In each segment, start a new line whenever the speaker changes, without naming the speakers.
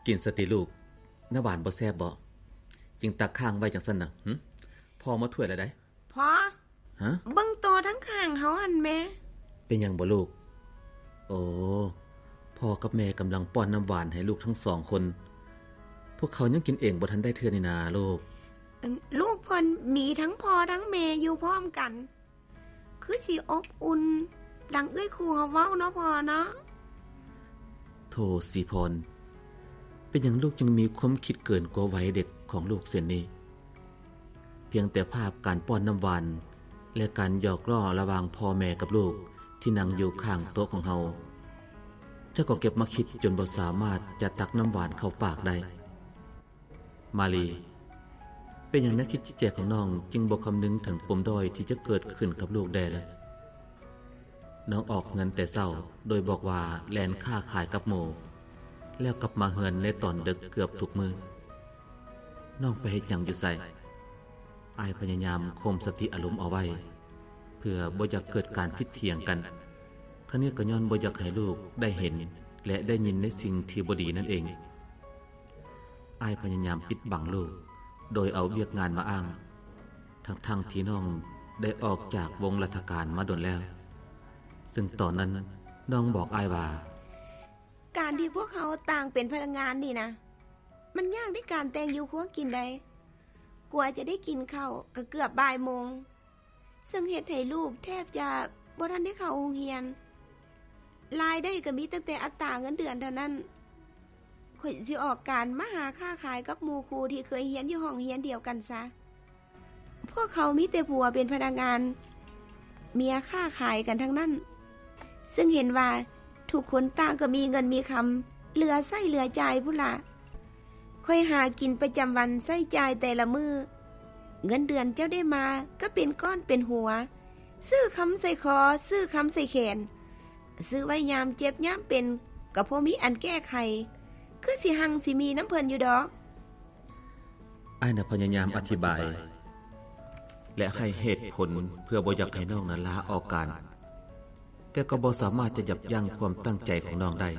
กินสติลูกน้ำหวานบ่แซ่บบ่จึงตักข้างไว้จังซั่นน่ะพอมาถ้วยแล้วได้
พอ
ฮะ
เบิ่งโตทั้งข้างเฮาหั่นแม่
เป็นหยังบ่ลูกโอ้พ่อกับแม่กำลังป้อนน้ำหวานให้ลูกทั้ง2คนพวกเขายังกินเองบ่ทันได้เทื่อนี่นาลูก
ลูกเพิ่นมีทั้งพ่อทั้งแม่อยู่พร้อมกันคือสิอบอุ่นดังเอ้ยครูเฮาเว้าเนาะพ่อเนาะ
โธ่สิพรเป็นหยังลูกจึงมีความคิดเกินกว่าวัยเด็กของลูกเสียนี้เพียงแต่ภาพการป้อนน้ำหวานและการหยอกล้อระหว่างพ่อแม่กับลูกที่นั่งอยู่ข้างโต๊ะของเฮาเจ้าก็เก็บมาคิดจนบ่สามารถจะตักน้ำหวานเข้าปากได้มาลีเป็นอย่างนักคิดจิตใจของน้องจึงบ่คำนึงถึงปมด้อยที่จะเกิดขึ้นกับลูกได้เลยน้องออกเงินแต่เช้าโดยบอกว่าแลนค้าขายกับหมู่แล้วกลับมาเฮือนในตอนดึกเกือบทุกมื้อน้องไปเฮ็ดหยังอยู่ไสอ้ายพยายามข่มสติอารมณ์เอาไว้เพื่อบ่อยากเกิดการผิดเถียงกันทั้งนี้ก็ย้อนบ่อยากให้ลูกได้เห็นและได้ยินในสิ่งที่บ่ดีนั่นเองอ้ายพยายามปิดบังลูกโดยเอาเวียกงานมาอ้างทั้งที่น้องได้ออกจากวงราชการมาโดนแล้วซึ่งตอนนั้นน้องบอกอ้ายว่า
การที่พวกเขาต่างเป็นพนักงานนี่นะมันยากในการแต่งอยู่ครัวกินได้กว่าจะได้กินข้าวก็เกือบบ่ายโมงซึ่งเฮ็ดให้ลูกแทบจะบ่ทันได้เข้าโรงเรียนรายได้ก็มีตั้งแต่อัตราเงินเดือนเท่านั้นข่อยสิออกการมาหาค้าขายกับหมู่ครูที่เคยเรียนอยู่ห้องเรียนเดียวกันซะพวกเขามีแต่ผัวเป็นพนักงานเมียค้าขายกันทั้งนั้นซึ่งเห็นว่าทุกคนต่างก็มีเงินมีคำเหลือใช้เหลือจ่ายพุ่นล่ะค่อยหากินประจำวันใช้จ่ายแต่ละมือเงินเดือนเจ้าได้มาก็เป็นก้อนเป็นหัวซื้อคำใส่คอซื้อคำใส่แขนซื้อไว้ยามเจ็บยามเป็นก็พอมีอันแก้ไขคือสิหังสิมีน้ำเพิ่นอยู่ดอก
อ้ายน่ะพยายามอธิบายและให้เหตุผลเพื่อบ่อยากให้น้องนั้นลาออกการแต่ก็บ่สามารถจะยับยั้งความตั้งใจของน้องได้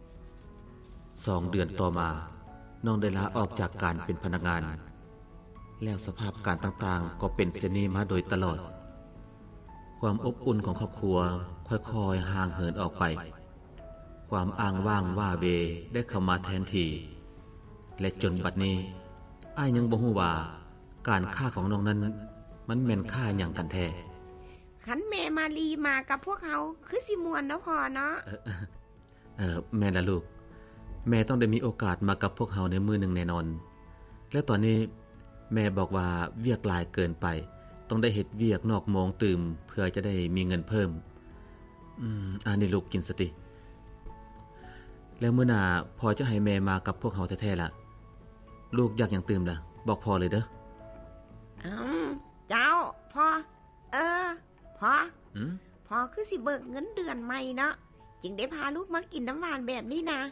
2 เดือนต่อมาน้องได้ลาออกจากการเป็นพนักงานแล้วสภาพการต่างๆก็เป็นเช่นนี้มาโดยตลอดความอบอุ่นของครอบครัวค่อยๆห่างเหินออกไปความอ้างว้างว่าเวได้เข้ามาแทนที่และจนบัดนี้อ้ายยังบ่ฮู้ว่าการฆ่าของน้องนั้นมันแม่นฆ่าหยังกันแท้
คันแม่มาลีมากับพวกเขาคือสิม่วนเนาะพ่อเนาะ
แม่ละลูกแม่ต้องได้มีโอกาสมากับพวกเขาในมื้อนึงแน่นอนแล้วตอนนี้แม่บอกว่าเวียกหลายเกินไปต้องได้เฮ็ดเวียกนอกโมงตื่มเพื่อจะได้มีเงินเพิ่มอันนี้ลูกกินสติแล้วมื้อหน้าพอจะให้แม่มากับพวกเขาแท้ๆล่ะลูกอยากหยังตื่มล่ะบอกพ่อเลยเด้อ
เจ้าพ่อพ่อพ่อคือสิเบิกเงินเดือนใหม่เนาะจึงได้พาลูกมากินน้ำหวานแบบนี้นะ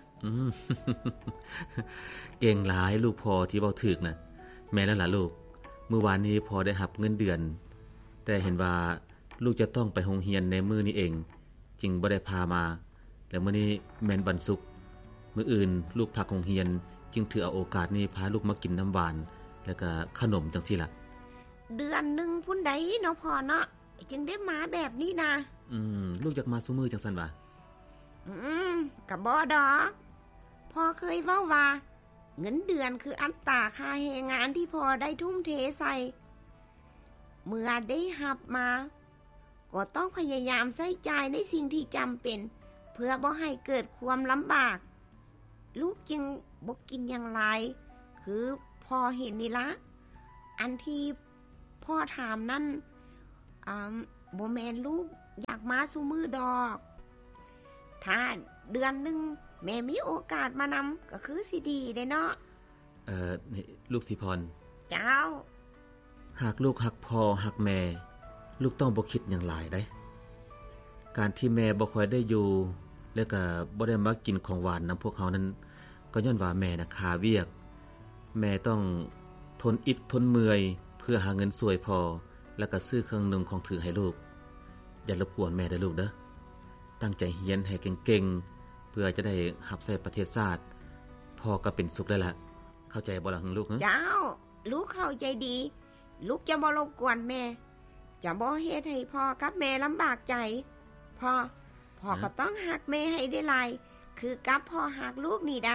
เก่งหลายลูกพ่อที่เว้าถูกนะแม่แล้วล่ะลูกเมื่อวานนี้พ่อได้รับเงินเดือนแต่เห็นว่าลูกจะต้องไปโรงเรียนในมื้อนี้เองจึงบ่ได้พามาแล้วมื้อนี้แม่นวันศุกร์มื้ออื่นลูกพักโรงเรียนจึงถือเอาโอกาสนี้พาลูกมากินน้ำหวานแล้วก็ขนมจังซี่ล่ะ
เดือนนึงพุ่นใดเนาะพ่อเนาะจึงได้มาแบบนี้นะ
ลูกอยากมาซุมื้อจังซั่นว่า
ก็บ่ดอกพ่อเคยเว้าว่าเงินเดือนคืออัตราค่าแรงงานที่พ่อได้ทุ่มเทใส่เมื่อได้รับมาก็ต้องพยายามใช้จ่ายในสิ่งที่จำเป็นเพื่อบ่ให้เกิดความลำบากลูกจึงบ่กินอย่างไรคือพ่อเห็นนี่ละอันที่พ่อถามนั่นบ่แม่นลูกอยากมาซุมื้อดอกถ้าเดือนนึงแม่มีโอกาสมานำก็คือสิดีได้เนาะ
นี่ลูกสิพร
เจ้า
หากลูกหักพ่อหักแม่ลูกต้องบ่คิดหยังหลายได้การที่แม่บ่ค่อยได้อยู่แล้วก็บ่ได้มากินของหวานนำพวกเฮานั้นก็ย้อนว่าแม่น่ะขาเวียกแม่ต้องทนอิดทนเมื่อยเพื่อหาเงินช่วยพ่อแล้วก็ซื้อเครื่องนุ่งของถือให้ลูกอย่ารบกวนแม่เด้อลูกเด้อตั้งใจเรียนให้เก่งๆเพื่อจะได้รับใช้ประเทศชาติพ่อก็เป็นสุขแล้วล่ะเข้าใจบ่ล่ะลูกฮะ
เจ้าลูกเข้าใจดีลูกจะบ่รบกวนแม่จะบ่เฮ็ดให้พ่อกับแม่ลำบากใจพ่อก็ต้องหักแม่ให้ได้หลายคือกับพ่อหักลูกนี่ได้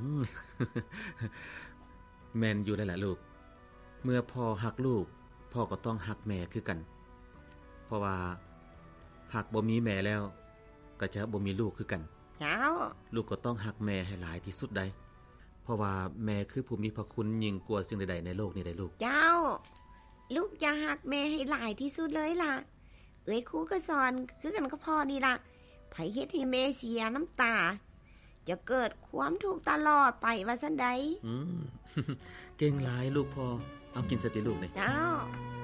แม่นอยู่แล้วล่ะลูกเมื่อพ่อหักลูกพ่อก็ต้องหักแม่คือกันเพราะว่าหากบ่มีแม่แล้วก็จะบ่มีลูกคือกัน
เจ้า
ลูกก็ต้องหักแม่ให้หลายที่สุดได้เพราะว่าแม่คือผู้มีพระคุณยิ่งกว่าสิ่งใดๆในโลกนี้ได้ลูก
เจ้าลูกจะหักแม่ให้หลายที่สุดเลยล่ะครูก็สอนคือกันกับพ่อนี่ล่ะไผเฮ็ดให้แม่เสียน้ำตาจะเกิดความทุกข์ตลอดไปว่าซั่นใด
เก่งหลายลูกพ่อเอากินสติลูกนี่
เจ้า